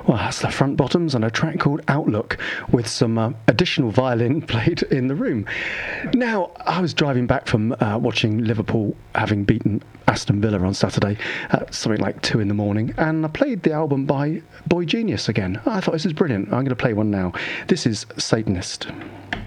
Well, that's the Front Bottoms and a track called Outlook with some additional violin played in the room. Now, I was driving back from watching Liverpool having beaten Aston Villa on Saturday at something like 2 in the morning, and I played the album by Boy Genius again. I thought, this is brilliant. I'm going to play one now. This is Satanist.